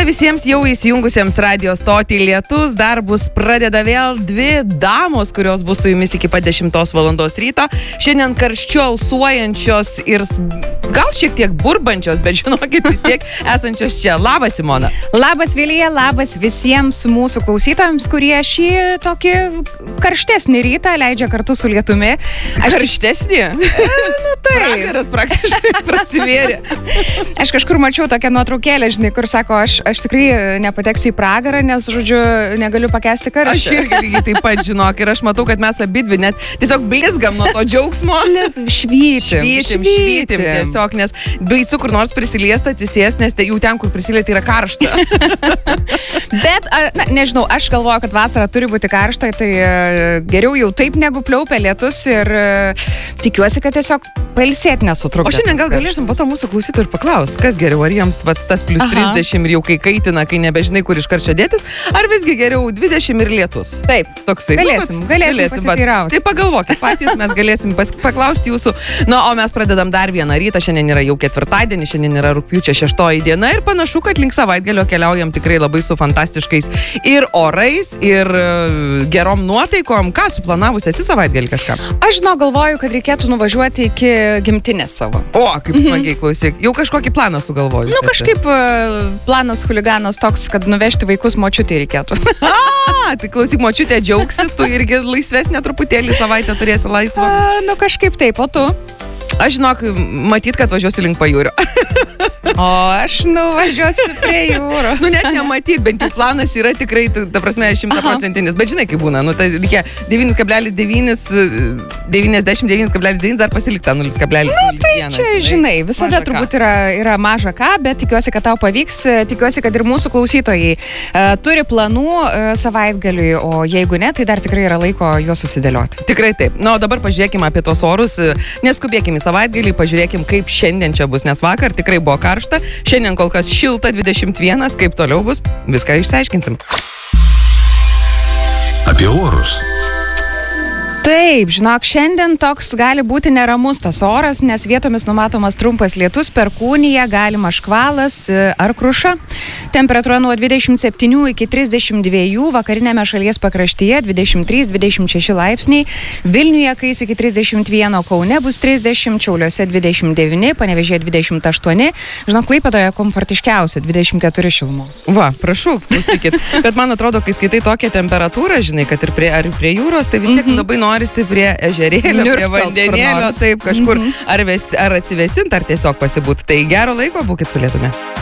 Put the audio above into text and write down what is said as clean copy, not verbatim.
visiems jau įsijungusiems radio stotį Lietus. Darbus pradeda vėl dvi damos, kurios bus su jumis iki pat 10 valandos ryto. Šiandien karščiu alsuojančios ir gal šiek tiek burbančios, bet žinokit vis tiek esančios čia. Labas, Simona. Labas, Vilija, labas visiems mūsų klausytojams, kurie šį tokį karštesnį rytą leidžia kartu su lietumi. Karštesnį? Pragaras praktiškai prasivėrė. Aš kažkur mačiau tokią nuotraukėlę, žinai, kur sako, aš tikrai nepateksiu į pragarą, nes, žodžiu, negaliu pakęsti karštį. Aš irgi lygiai taip pat, žinok, ir aš matau, kad mes abidvi net tiesiog blizgam nuo to džiaugsmo. Nes švytim. Tiesiog, nes baisu kur nors prisiliesta, atsisės, nes jau ten, kur prisilieti, yra karšta. Bet, nežinau, aš galvoju, kad vasara turi būti karšta, tai geriau jau taip negu pliaupia lietus ir tikiuosi, kad tiesiog pailsėti nesutrukdė. O šiandien gal galėsim po to mūsų klausytojų ir paklausti, kas geriau, ar jiems tas plus 30 ir jau kai kaitina, kai nebežinai, kur iš karščio dėtis, ar visgi geriau 20 ir lietus. Taip, toksai. Galėsim pasiteirauti. Tai pagalvokit patys, mes galėsim paklausti jūsų. Na, o mes pradedam dar vieną rytą, šiandien yra jau ketvirtadienį, šiandien yra rugpjūčio 6 diena ir panašu, kad link savaitgalio keliaujam tikrai labai su fantastiškais ir orais, ir gerom nuotaikom. Ką suplanavus esi savaitgalį kažką? Aš galvoju, kad reikėtų nuvažiuoti iki gimtinės savo. O, kaip smagiai, klausyk. Jau kažkokį planą sugalvoju. Nu, kažkaip planas huliganas toks, kad nuvežti vaikus močiutį reikėtų. Tai klausyk, močiutė džiaugsis, tu irgi laisvesnė truputėlį savaitę turėsi laisvą. Nu, kažkaip taip, o tu? Aš žinok, matyt, kad važiuosiu link pajūrio. O aš nuvažiuosiu prie jūros. Nu, net nematyt, bent jau planas yra tikrai, ta prasme, 100%. Bet žinai, kaip būna, tai reikia 9,9, 99,9 dar pasilikta 0,01. Nu, tai čia, žinai, visada turbūt yra maža ką, bet tikiuosi, kad tau pavyks, tikiuosi, kad ir mūsų klausytojai turi planų savaitgaliui, o jeigu ne, tai dar tikrai yra laiko juos susidėlioti. Tikrai taip. Na, o dabar pažiūrėkime apie tos orus, neskubėkime į savaitgalį, pažiūrėkime, kaip šiandien čia bus, nes vakar tikrai buvo karšta, šiandien kol kas šilta 21, kaip toliau bus, viską išsiaiškinsim. Apie orus. Taip, žinok, šiandien toks gali būti neramus tas oras, nes vietomis numatomas trumpas lietus, perkūnija, galima škvalas ar kruša. Temperatūra nuo 27 iki 32, vakarinėme šalies pakraštyje 23-26 laipsniai, Vilniuje kais iki 31, Kaune bus 30, Šiauliuose 29, Panevėžyje 28, žinok, Klaipėdoje komfortiškiausia 24 šilumos. Va, prašau, klausykit. Bet man atrodo, kai skaitai tokią temperatūrą, žinai, kad ir prie jūros, tai vis tiek labai norisi prie ežerėlio, prie vandenėlio, taip kažkur ar atsivėsint, ar tiesiog pasibūt. Tai gero laiko, būkit su Lietumi.